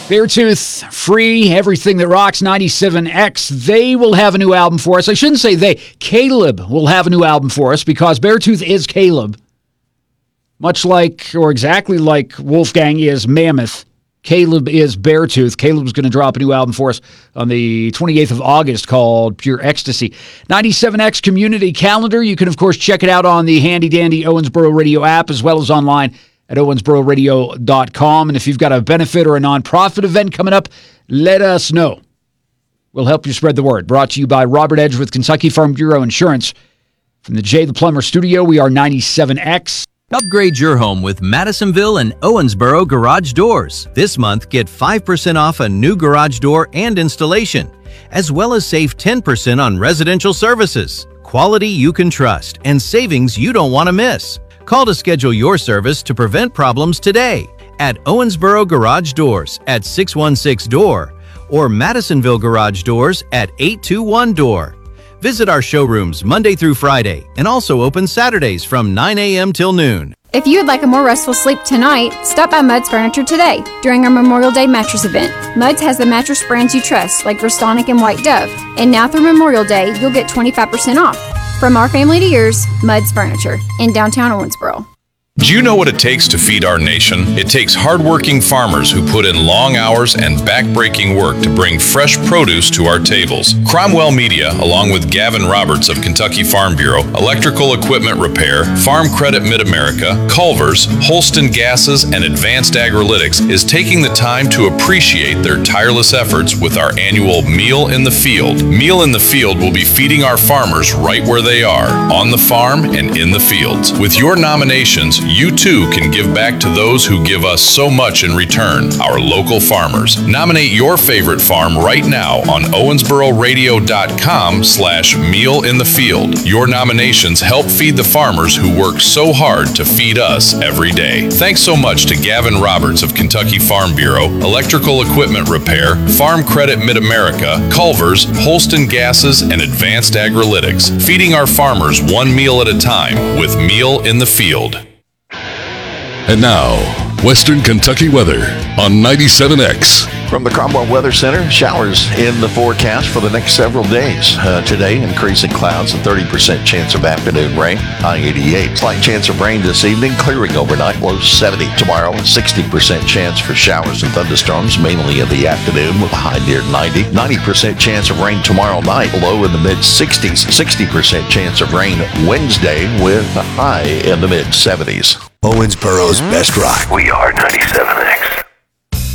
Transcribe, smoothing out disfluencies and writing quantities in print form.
Beartooth, Free, Everything That Rocks, 97X. They will have a new album for us. I shouldn't say they. Caleb will have a new album for us because Beartooth is Caleb. Much like, or exactly like Wolfgang is Mammoth, Caleb is Beartooth. Caleb's going to drop a new album for us on the 28th of August called Pure Ecstasy. 97X Community Calendar. You can, of course, check it out on the handy-dandy Owensboro Radio app as well as online at owensbororadio.com. And if you've got a benefit or a nonprofit event coming up, let us know. We'll help you spread the word. Brought to you by Robert Edge with Kentucky Farm Bureau Insurance. From the Jay the Plumber studio, we are 97X. Upgrade your home with Madisonville and Owensboro Garage Doors. This month, get 5% off a new garage door and installation, as well as save 10% on residential services. Quality you can trust and savings you don't want to miss. Call to schedule your service to prevent problems today at Owensboro Garage Doors at 616-DOOR or Madisonville Garage Doors at 821-DOOR. Visit our showrooms Monday through Friday and also open Saturdays from 9 a.m. till noon. If you would like a more restful sleep tonight, stop by Mudd's Furniture today during our Memorial Day mattress event. Mudd's has the mattress brands you trust, like Verstonic and White Dove. And now through Memorial Day, you'll get 25% off. From our family to yours, Mudd's Furniture in downtown Owensboro. Do you know what it takes to feed our nation? It takes hardworking farmers who put in long hours and back-breaking work to bring fresh produce to our tables. Cromwell Media, along with Gavin Roberts of Kentucky Farm Bureau, Electrical Equipment Repair, Farm Credit Mid-America, Culver's, Holston Gases, and Advanced Agrilytics, is taking the time to appreciate their tireless efforts with our annual Meal in the Field. Meal in the Field will be feeding our farmers right where they are, on the farm and in the fields. With your nominations, you too can give back to those who give us so much in return, our local farmers. Nominate your favorite farm right now on owensbororadio.com/mealinthefield. Your nominations help feed the farmers who work so hard to feed us every day. Thanks so much to Gavin Roberts of Kentucky Farm Bureau, Electrical Equipment Repair, Farm Credit Mid-America, Culver's, Holston Gases, and Advanced Agrilytics, feeding our farmers one meal at a time with Meal in the Field. And now, Western Kentucky weather on 97X. From the Cromwell Weather Center, showers in the forecast for the next several days. Today, increasing clouds, a 30% chance of afternoon rain, high 88. Slight chance of rain this evening, clearing overnight, low 70. Tomorrow, a 60% chance for showers and thunderstorms, mainly in the afternoon with a high near 90. 90% chance of rain tomorrow night, low in the mid-60s. 60% chance of rain Wednesday with a high in the mid-70s. Owensboro's best rock. We are 97X.